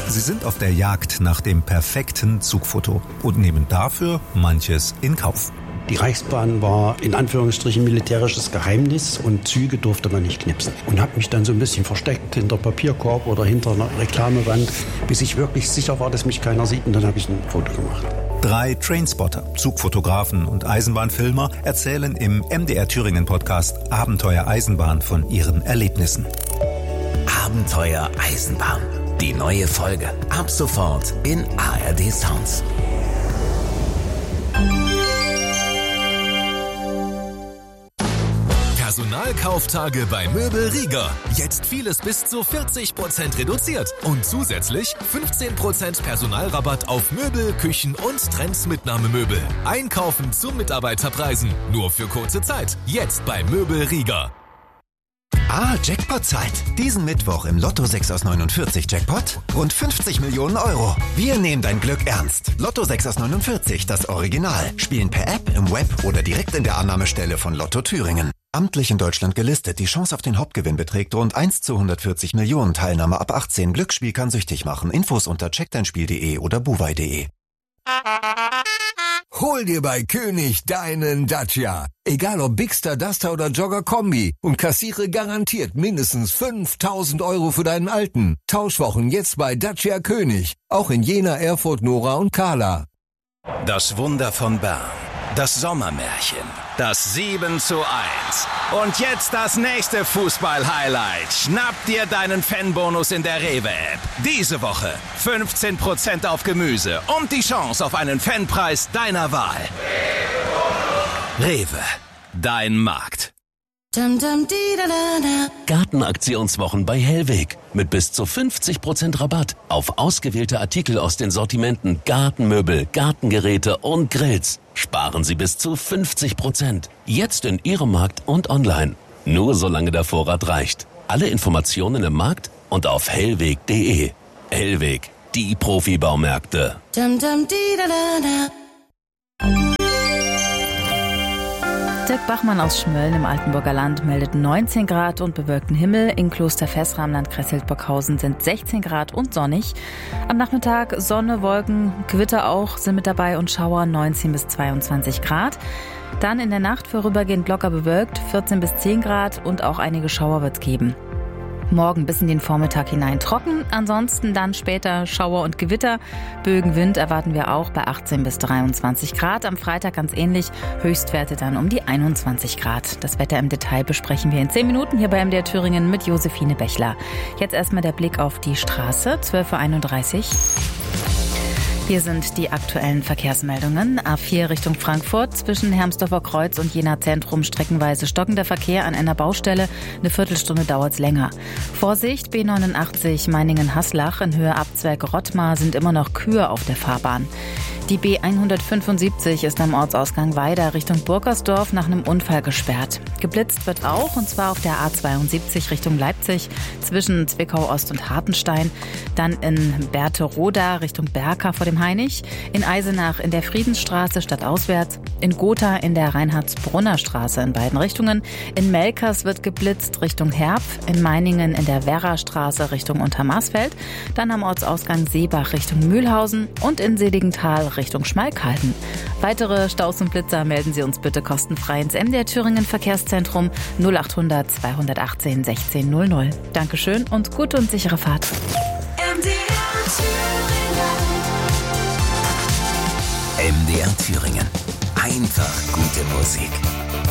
Sie sind auf der Jagd nach dem perfekten Zugfoto und nehmen dafür manches in Kauf. Die Reichsbahn war in Anführungsstrichen militärisches Geheimnis und Züge durfte man nicht knipsen. Und habe mich dann so ein bisschen versteckt hinter Papierkorb oder hinter einer Reklamewand, bis ich wirklich sicher war, dass mich keiner sieht, und dann habe ich ein Foto gemacht. 3 Trainspotter, Zugfotografen und Eisenbahnfilmer erzählen im MDR Thüringen Podcast Abenteuer Eisenbahn von ihren Erlebnissen. Abenteuer Eisenbahn. Die neue Folge. Ab sofort in ARD Sounds. Personalkauftage bei Möbel Rieger. Jetzt vieles bis zu 40% reduziert. Und zusätzlich 15% Personalrabatt auf Möbel, Küchen und Trends-Mitnahmemöbel. Einkaufen zu Mitarbeiterpreisen. Nur für kurze Zeit. Jetzt bei Möbel Rieger. Jackpot-Zeit. Diesen Mittwoch im Lotto 6 aus 49 Jackpot rund 50 Millionen Euro. Wir nehmen dein Glück ernst. Lotto 6 aus 49, das Original. Spielen per App, im Web oder direkt in der Annahmestelle von Lotto Thüringen. Amtlich in Deutschland gelistet. Die Chance auf den Hauptgewinn beträgt rund 1 zu 140 Millionen. Teilnahme ab 18. Glücksspiel kann süchtig machen. Infos unter checkdeinspiel.de oder buwei.de. Hol dir bei König deinen Dacia. Egal ob Bigster, Duster oder Jogger Kombi. Und kassiere garantiert mindestens 5.000 Euro für deinen alten. Tauschwochen jetzt bei Dacia König. Auch in Jena, Erfurt, Nora und Kahla. Das Wunder von Bern. Das Sommermärchen. Das 7:1. Und jetzt das nächste Fußball-Highlight. Schnapp dir deinen Fanbonus in der Rewe-App. Diese Woche 15% auf Gemüse und die Chance auf einen Fanpreis deiner Wahl. Rewe, dein Markt. Gartenaktionswochen bei Hellweg mit bis zu 50% Rabatt auf ausgewählte Artikel aus den Sortimenten Gartenmöbel, Gartengeräte und Grills. Sparen Sie bis zu 50%. Jetzt in Ihrem Markt und online. Nur solange der Vorrat reicht. Alle Informationen im Markt und auf hellweg.de. Hellweg, die Profibaumärkte. Dirk Bachmann aus Schmölln im Altenburger Land meldet 19 Grad und bewölkten Himmel. In Kloster-Fessra im Landkreis Hildburghausen sind 16 Grad und sonnig. Am Nachmittag Sonne, Wolken, Gewitter auch sind mit dabei und Schauer 19 bis 22 Grad. Dann in der Nacht vorübergehend locker bewölkt, 14 bis 10 Grad und auch einige Schauer wird es geben. Morgen bis in den Vormittag hinein trocken, ansonsten dann später Schauer und Gewitter. Bögenwind erwarten wir auch bei 18 bis 23 Grad. Am Freitag ganz ähnlich, Höchstwerte dann um die 21 Grad. Das Wetter im Detail besprechen wir in 10 Minuten hier bei MDR Thüringen mit Josephine Bechler. Jetzt erstmal der Blick auf die Straße, 12:31 Uhr. Hier sind die aktuellen Verkehrsmeldungen. A4 Richtung Frankfurt zwischen Hermsdorfer Kreuz und Jena Zentrum streckenweise stockender Verkehr an einer Baustelle. Eine Viertelstunde dauert's länger. Vorsicht, B89 Meiningen-Haslach in Höhe Abzweig Rottmar sind immer noch Kühe auf der Fahrbahn. Die B175 ist am Ortsausgang Weida Richtung Burgersdorf nach einem Unfall gesperrt. Geblitzt wird auch, und zwar auf der A72 Richtung Leipzig zwischen Zwickau-Ost und Hartenstein. Dann in Berthe-Roda Richtung Berka vor dem Hainich. In Eisenach in der Friedensstraße stadtauswärts. In Gotha in der Reinhardsbrunner Straße in beiden Richtungen. In Melkers wird geblitzt Richtung Herpf. In Meiningen in der Werrastraße Richtung Untermarsfeld. Dann am Ortsausgang Seebach Richtung Mühlhausen. Und in Seligenthal Richtung Schmalkalden. Weitere Staus und Blitzer melden Sie uns bitte kostenfrei ins MDR Thüringen Verkehrszentrum 0800 218 1600. Dankeschön und gute und sichere Fahrt. MDR Thüringen. Einfach gute Musik.